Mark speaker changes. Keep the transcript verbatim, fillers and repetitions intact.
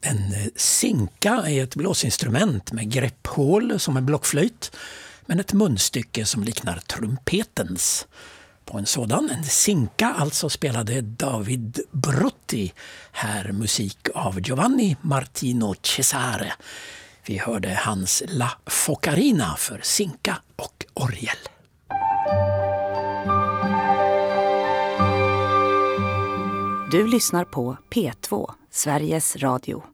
Speaker 1: En sinka är ett blåsinstrument med grepphål som en blockflöjt, men ett munstycke som liknar trumpetens. På en sådan, en sinka, alltså spelade David Brutti här musik av Giovanni Martino Cesare. Vi hörde hans La Focarina för sinka och orgel.
Speaker 2: Du lyssnar på P två, Sveriges Radio.